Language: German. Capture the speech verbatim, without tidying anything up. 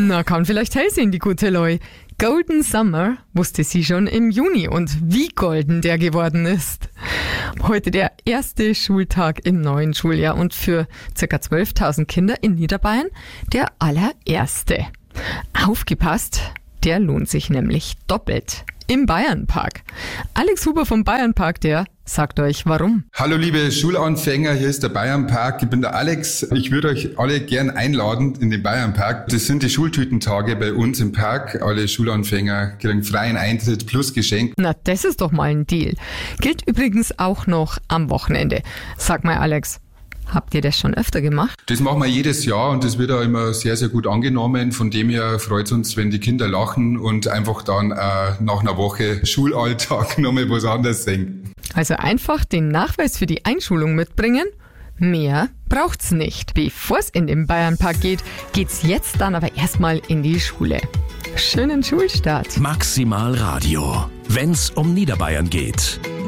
Na, kann vielleicht hell sehen, die gute Leu. Golden Summer wusste sie schon im Juni und wie golden der geworden ist. Heute der erste Schultag im neuen Schuljahr und für ca. zwölftausend Kinder in Niederbayern der allererste. Aufgepasst, der lohnt sich nämlich doppelt. Im Bayernpark. Alex Huber vom Bayernpark, der sagt euch warum. Hallo liebe Schulanfänger, hier ist der Bayernpark. Ich bin der Alex. Ich würde euch alle gern einladen in den Bayernpark. Das sind die Schultütentage bei uns im Park. Alle Schulanfänger kriegen freien Eintritt plus Geschenk. Na, das ist doch mal ein Deal. Gilt übrigens auch noch am Wochenende. Sag mal Alex, habt ihr das schon öfter gemacht? Das machen wir jedes Jahr und das wird auch immer sehr, sehr gut angenommen. Von dem her freut es uns, wenn die Kinder lachen und einfach dann äh, nach einer Woche Schulalltag nochmal was anderes sehen. Also einfach den Nachweis für die Einschulung mitbringen. Mehr braucht's nicht. Bevor es in den Bayernpark geht, geht's jetzt dann aber erstmal in die Schule. Schönen Schulstart. Maximal Radio, wenn's um Niederbayern geht.